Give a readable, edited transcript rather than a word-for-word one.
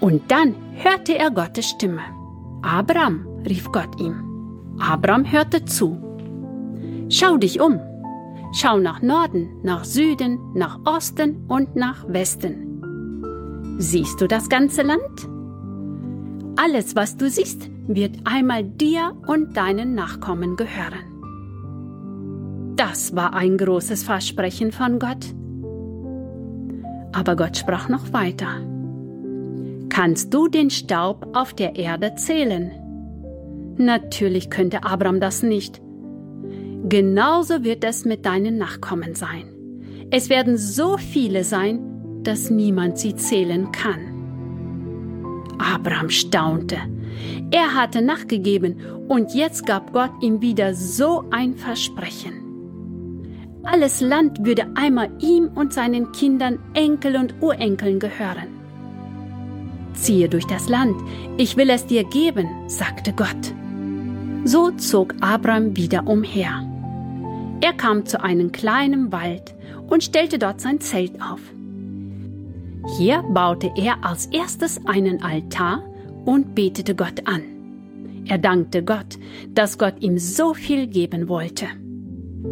Und dann hörte er Gottes Stimme. Abram, rief Gott ihm. Abram hörte zu. Schau dich um. Schau nach Norden, nach Süden, nach Osten und nach Westen. Siehst du das ganze Land? Alles, was du siehst, wird einmal dir und deinen Nachkommen gehören. Das war ein großes Versprechen von Gott. Aber Gott sprach noch weiter. Kannst du den Staub auf der Erde zählen? Natürlich könnte Abram das nicht. Genauso wird es mit deinen Nachkommen sein. Es werden so viele sein, dass niemand sie zählen kann. Abram staunte. Er hatte nachgegeben und jetzt gab Gott ihm wieder so ein Versprechen. Alles Land würde einmal ihm und seinen Kindern, Enkel und Urenkeln gehören. Ziehe durch das Land, ich will es dir geben, sagte Gott. So zog Abram wieder umher. Er kam zu einem kleinen Wald und stellte dort sein Zelt auf. Hier baute er als erstes einen Altar und betete Gott an. Er dankte Gott, dass Gott ihm so viel geben wollte.